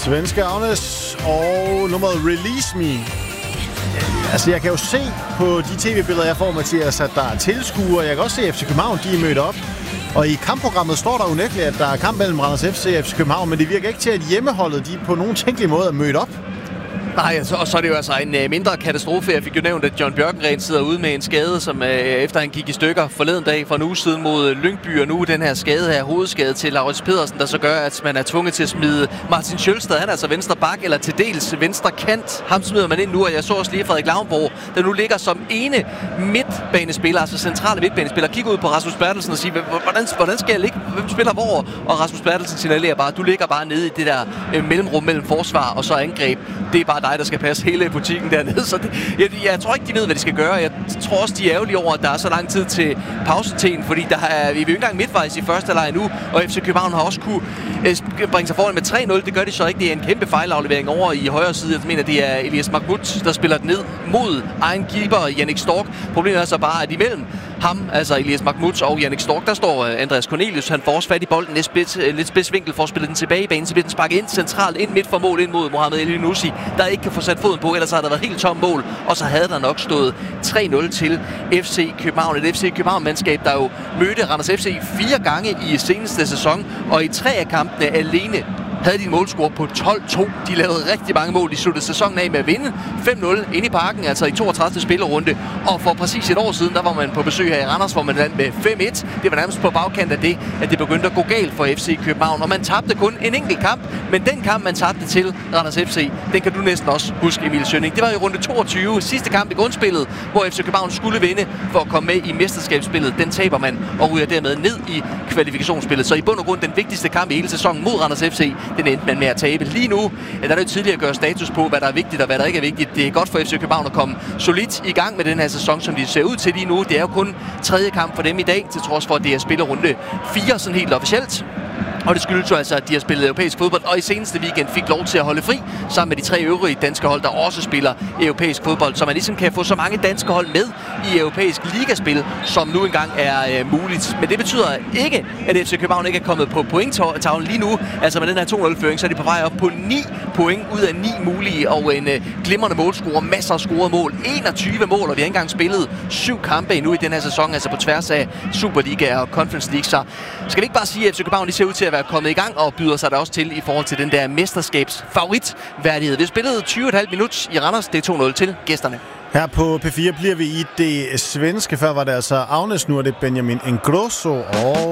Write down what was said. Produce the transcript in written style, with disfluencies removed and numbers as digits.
Svenske Agnes og nummeret Release Me. Altså, jeg kan jo se på de tv-billeder, jeg får, Mathias, at der er tilskuere. Jeg kan også se, at FC København, de er mødt op. Og i kampprogrammet står der unægteligt, at der er kamp mellem Randers FC og FC København, men det virker ikke til, at hjemmeholdet, de på nogen tænkelig måde er mødt op. Nej, og så er det jo altså en mindre katastrofe. Jeg fik jo nævnt, at John Bjørkengren sidder ude med en skade, som efter han gik i stykker forleden dag for en uge siden mod Lyngby, og nu den her skade her, hovedskade til Laurits Pedersen, der så gør, at man er tvunget til at smide Martin Sjølstad. Han er altså venstre bak, eller til dels venstre kant. Ham smider man ind nu, og jeg så også lige Frederik Lavnborg, der nu ligger som ene midtbanespiller, altså centrale midtbanespiller. Kigger ud på Rasmus Bertelsen og siger, hvordan skal jeg ligge? Hvem spiller hvor? Og Rasmus Bertelsen signalerer bare, du ligger bare nede i det der mellemrum mellem forsvar og så angreb. Det er bare dig, der skal passe hele butikken dernede. Så jeg tror ikke, de ved, hvad de skal gøre. Jeg tror også, de er ærgerlige over, at der er så lang tid til pausetiden, fordi vi er jo ikke engang midtvejs i første halvleg nu, og FC København har også kunne bringe sig foran med 3-0. Det gør de så ikke. Det er en kæmpe fejlaflevering over i højre side. Jeg mener, det er Elias Mahmoud, der spiller ned mod egen keeper, Jannik Stork. Problemet er så bare, at imellem ham, altså Elias Mahmoud og Jannik Stork, der står Andreas Cornelius. Han får også fat i bolden, lidt spids vinkel for at spille den tilbage i banen, så bliver den sparket ind centralt, ind midt for mål, ind mod Mohamed Elyounoussi, der ikke kan få sat foden på, ellers har der været helt tom mål, og så havde der nok stået 3-0 til FC København. Et FC København-mandskab, der jo mødte Randers FC 4 gange i seneste sæson, og i 3 af kampene alene havde de en målscore på 12-2. De lavede rigtig mange mål. De sluttede sæsonen af med at vinde 5-0 inde i parken, altså i 32. spillerunde. Og for præcis et år siden, der var man på besøg her i Randers, hvor man vandt med 5-1. Det var nærmest på bagkant af det, at det begyndte at gå galt for FC København. Og man tabte kun en enkelt kamp, men den kamp, man tabte til Randers FC, den kan du næsten også huske, Emil Sønning. Det var i runde 22, sidste kamp i grundspillet, hvor FC København skulle vinde for at komme med i mesterskabsspillet. Den taber man og ryger dermed ned i kvalifikationsspillet. Så i bund og grund den vigtigste kamp i hele sæsonen mod Randers FC, den endte man med at tabe. Lige nu der er det jo tidligere at gøre status på, hvad der er vigtigt og hvad der ikke er vigtigt. Det er godt for FC København at komme solidt i gang med den her sæson, som de ser ud til lige nu. Det er jo kun 3. kamp for dem i dag, til trods for, at det er spillerunde 4 sådan helt officielt. Og det skyldes jo altså, at de har spillet europæisk fodbold, og i seneste weekend fik lov til at holde fri sammen med de 3 øvrige danske hold, der også spiller europæisk fodbold, så man ligesom kan få så mange danske hold med i europæisk ligaspil, som nu engang er muligt. Men det betyder ikke, at FC København ikke er kommet på pointtavlen lige nu. Altså med den her 2-0-føring, så er de på vej op på 9 point ud af 9 mulige, og en glimrende målscore, masser af scorede mål, 21 mål, og vi har ikke engang spillet 7 kampe endnu i den her sæson, altså på tværs af Superliga og Conference League. Så skal vi ikke bare sige, at FC København ser ud til at være kommet i gang og byder sig der også til i forhold til den der mesterskabsfavoritværdighed. Vi spillede 20,5 minutter i Randers. Det er 2-0 til gæsterne. Her på P4 bliver vi i det svenske. Før var det altså Agnes, nu er det Benjamin Ingrosso og